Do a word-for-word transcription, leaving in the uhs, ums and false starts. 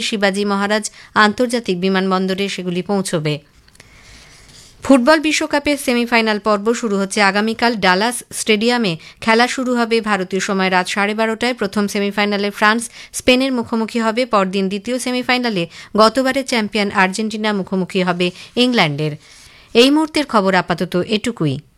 শিবাজি মহারাজ আন্তর্জাতিক বিমানবন্দরে সেগুলি পৌঁছবে। ফুটবল বিশ্বকাপের সেমিফাইনাল পর্ব শুরু হচ্ছে আগামীকাল ডালাস স্টেডিয়ামে। খেলা শুরু হবে ভারতীয় সময় রাত সাড়ে বারোটায়। প্রথম সেমিফাইনালে ফ্রান্স স্পেনের মুখোমুখি হবে। পরদিন দ্বিতীয় সেমিফাইনালে গতবারের চ্যাম্পিয়ন আর্জেন্টিনা মুখোমুখি হবে ইংল্যান্ডের। এই মুহূর্তের খবর আপাতত এটুকুই।